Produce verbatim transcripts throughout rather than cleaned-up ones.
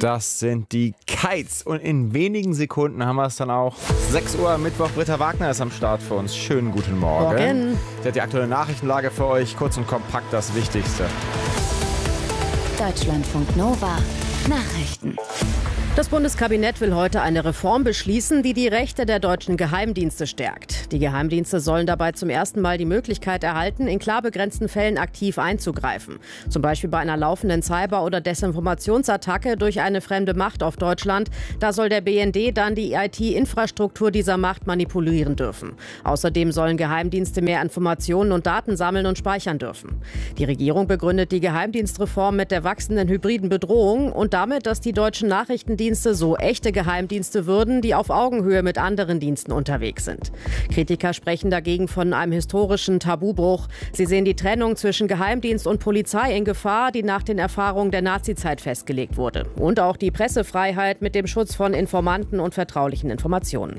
Das sind die Kites. Und in wenigen Sekunden haben wir es dann auch. sechs Uhr Mittwoch. Britta Wagner ist am Start für uns. Schönen guten Morgen. Morgen. Sie hat die aktuelle Nachrichtenlage für euch. Kurz und kompakt das Wichtigste. Deutschlandfunk Nova. Nachrichten. Das Bundeskabinett will heute eine Reform beschließen, die die Rechte der deutschen Geheimdienste stärkt. Die Geheimdienste sollen dabei zum ersten Mal die Möglichkeit erhalten, in klar begrenzten Fällen aktiv einzugreifen. Zum Beispiel bei einer laufenden Cyber- oder Desinformationsattacke durch eine fremde Macht auf Deutschland. Da soll der B N D dann die I T-Infrastruktur dieser Macht manipulieren dürfen. Außerdem sollen Geheimdienste mehr Informationen und Daten sammeln und speichern dürfen. Die Regierung begründet die Geheimdienstreform mit der wachsenden hybriden Bedrohung und damit, dass die deutschen Nachrichtendienste so echte Geheimdienste würden, die auf Augenhöhe mit anderen Diensten unterwegs sind. Kritiker sprechen dagegen von einem historischen Tabubruch. Sie sehen die Trennung zwischen Geheimdienst und Polizei in Gefahr, die nach den Erfahrungen der Nazizeit festgelegt wurde. Und auch die Pressefreiheit mit dem Schutz von Informanten und vertraulichen Informationen.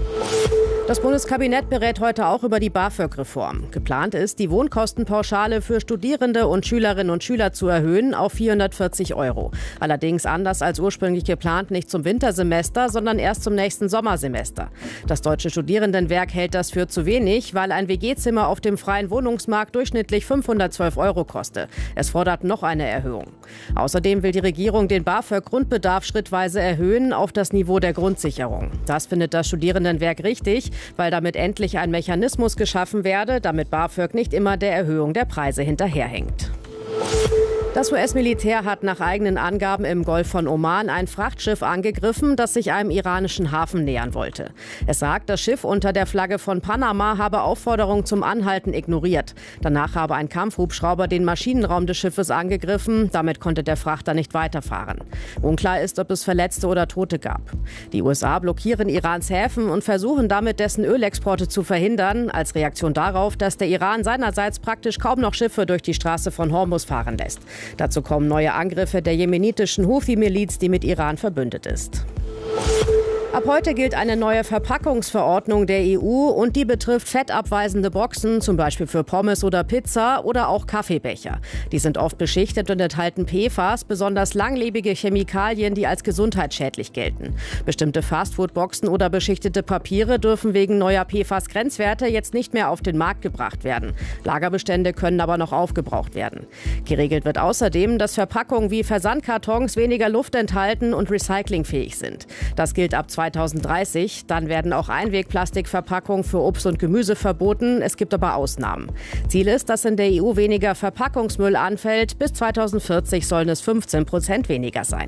Das Bundeskabinett berät heute auch über die BAföG-Reform. Geplant ist, die Wohnkostenpauschale für Studierende und Schülerinnen und Schüler zu erhöhen auf vierhundertvierzig Euro. Allerdings anders als ursprünglich geplant nicht zum Wintersemester, sondern erst zum nächsten Sommersemester. Das Deutsche Studierendenwerk hält das für zu wenig, weil ein W G-Zimmer auf dem freien Wohnungsmarkt durchschnittlich fünfhundertzwölf Euro koste. Es fordert noch eine Erhöhung. Außerdem will die Regierung den BAföG-Grundbedarf schrittweise erhöhen auf das Niveau der Grundsicherung. Das findet das Studierendenwerk richtig, weil damit endlich ein Mechanismus geschaffen werde, damit BAföG nicht immer der Erhöhung der Preise hinterherhängt. Das U S-Militär hat nach eigenen Angaben im Golf von Oman ein Frachtschiff angegriffen, das sich einem iranischen Hafen nähern wollte. Es sagt, das Schiff unter der Flagge von Panama habe Aufforderungen zum Anhalten ignoriert. Danach habe ein Kampfhubschrauber den Maschinenraum des Schiffes angegriffen. Damit konnte der Frachter nicht weiterfahren. Unklar ist, ob es Verletzte oder Tote gab. Die U S A blockieren Irans Häfen und versuchen damit, dessen Ölexporte zu verhindern, als Reaktion darauf, dass der Iran seinerseits praktisch kaum noch Schiffe durch die Straße von Hormuz fahren lässt. Dazu kommen neue Angriffe der jemenitischen Houthi-Miliz, die mit Iran verbündet ist. Ab heute gilt eine neue Verpackungsverordnung der E U und die betrifft fettabweisende Boxen, zum Beispiel für Pommes oder Pizza oder auch Kaffeebecher. Die sind oft beschichtet und enthalten P F A S, besonders langlebige Chemikalien, die als gesundheitsschädlich gelten. Bestimmte Fastfood-Boxen oder beschichtete Papiere dürfen wegen neuer P F A S-Grenzwerte jetzt nicht mehr auf den Markt gebracht werden. Lagerbestände können aber noch aufgebraucht werden. Geregelt wird außerdem, dass Verpackungen wie Versandkartons weniger Luft enthalten und recyclingfähig sind. Das gilt ab zweitausenddreißig. Dann werden auch Einwegplastikverpackungen für Obst und Gemüse verboten. Es gibt aber Ausnahmen. Ziel ist, dass in der E U weniger Verpackungsmüll anfällt. Bis zweitausendvierzig sollen es fünfzehn Prozent weniger sein.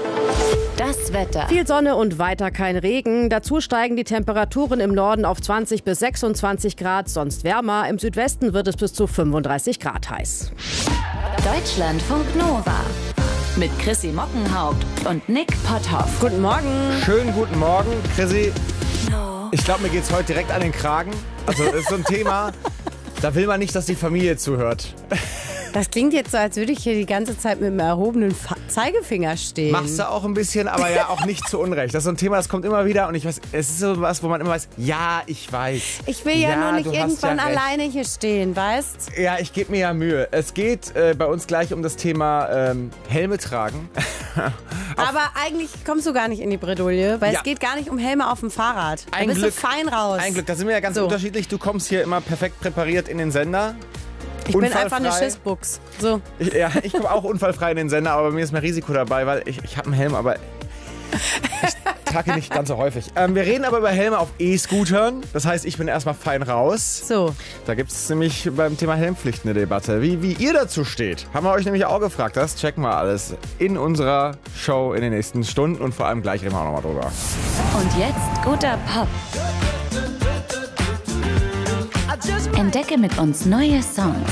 Das Wetter. Viel Sonne und weiter kein Regen. Dazu steigen die Temperaturen im Norden auf zwanzig bis sechsundzwanzig Grad, sonst wärmer. Im Südwesten wird es bis zu fünfunddreißig Grad heiß. Deutschlandfunk Nova. Mit Chrissy Mockenhaupt und Nick Potthoff. Guten Morgen. Schönen guten Morgen, Chrissy. Ich glaube, mir geht's heute direkt an den Kragen. Also das ist so ein Thema, da will man nicht, dass die Familie zuhört. Das klingt jetzt so, als würde ich hier die ganze Zeit mit einem erhobenen Fa- Zeigefinger stehen. Machst du auch ein bisschen, aber ja auch nicht zu Unrecht. Das ist so ein Thema, das kommt immer wieder und ich weiß, es ist so was, wo man immer weiß, ja, ich weiß. Ich will ja, ja nur nicht du hast irgendwann ja recht. alleine hier stehen, weißt? Ja, ich gebe mir ja Mühe. Es geht äh, bei uns gleich um das Thema ähm, Helme tragen. Aber eigentlich kommst du gar nicht in die Bredouille, weil Ja. es geht gar nicht um Helme auf dem Fahrrad. Da Ein bist Glück. du fein raus. Ein Glück, da sind wir ja ganz So. unterschiedlich. Du kommst hier immer perfekt präpariert in den Sender. Ich bin einfach eine Unfallfrei. Schissbuchs. So. Ich, ja, ich komme auch unfallfrei in den Sender, aber bei mir ist mehr Risiko dabei, weil ich, ich habe einen Helm, aber ich trage ihn nicht ganz so häufig. Ähm, wir reden aber über Helme auf E-Scootern. Das heißt, ich bin erstmal fein raus. So. Da gibt es nämlich beim Thema Helmpflicht eine Debatte. Wie, wie ihr dazu steht, haben wir euch nämlich auch gefragt. Das checken wir alles in unserer Show in den nächsten Stunden und vor allem gleich reden wir auch nochmal drüber. Und jetzt guter Pop. Entdecke mit uns neue Songs.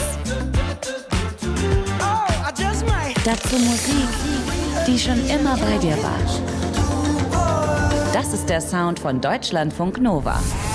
Dazu Musik, die schon immer bei dir war. Das ist der Sound von Deutschlandfunk Nova.